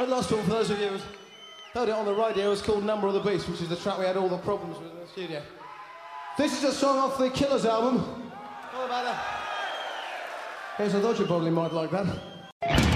And last one, for those of you who heard it on the radio, it's called Number of the Beast, which is the track we had all the problems with in the studio. This is a song off the Killers album. All about that. Here's, I thought you probably might like that.